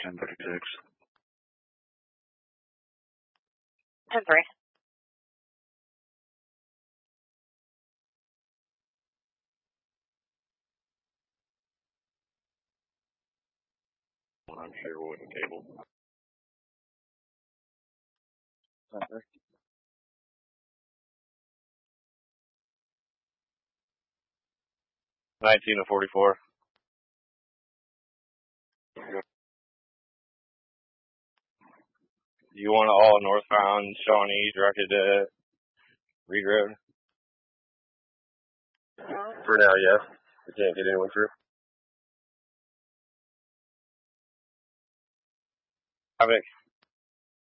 10:36. 10-3. I'm sure wooden cable. 10-3. 19-44. You want all northbound Shawnee directed to Reed Road? For now, yes. We can't get anyone through. Havoc.